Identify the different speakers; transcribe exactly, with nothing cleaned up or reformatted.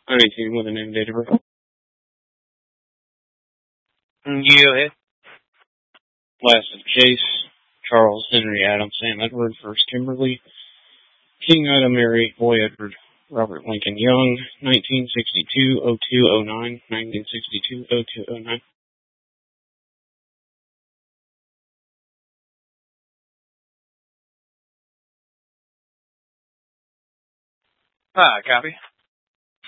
Speaker 1: I'm eighteen with a name date of birth.
Speaker 2: Yeah.
Speaker 1: Last of Chase, Charles Henry Adam Sam Edward, first Kimberly, King Ida Mary, Boy Edward, Robert Lincoln Young, nineteen sixty-two oh two oh nine, nineteen sixty-two oh two oh nine.
Speaker 2: Ah, copy.